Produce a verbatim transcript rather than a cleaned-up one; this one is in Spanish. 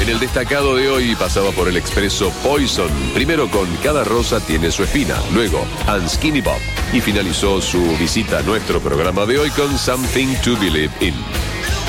En el destacado de hoy pasaba por el expreso Poison, primero con Cada rosa tiene su espina, luego Unskinny Bob, y finalizó su visita a nuestro programa de hoy con Something to Believe in.